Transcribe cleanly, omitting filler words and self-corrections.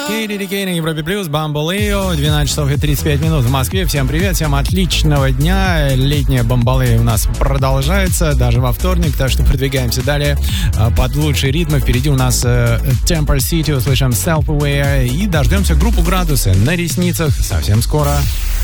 KDDK на Европе Плюс, Бамбалео, 12 часов и 35 минут в Москве. Всем привет, всем отличного дня. Летняя Бамбалео у нас продолжается даже во вторник, так что продвигаемся далее под лучшие ритмы. Впереди у нас Temper City, услышим Self Aware и дождемся группу Градусы на ресницах совсем скоро.